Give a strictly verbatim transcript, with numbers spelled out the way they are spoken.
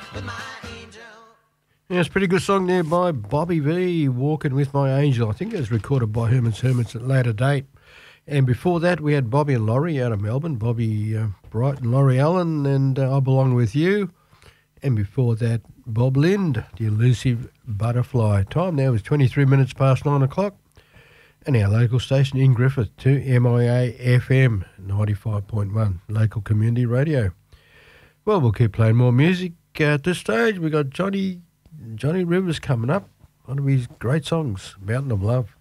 Yeah, it's a pretty good song there by Bobby V, Walking With My Angel. I think it was recorded by Herman's Hermits at a later date. And before that, we had Bobby and Laurie out of Melbourne, Bobby uh, Bright and Laurie Allen, and uh, I Belong With You. And before that, Bob Lind, The Elusive Butterfly. Time now is twenty-three minutes past nine o'clock. And our local station in Griffith to M I A F M ninety-five point one, local community radio. Well, we'll keep playing more music. Uh, at this stage, we got Johnny Johnny Rivers coming up. One of his great songs, Mountain of Love.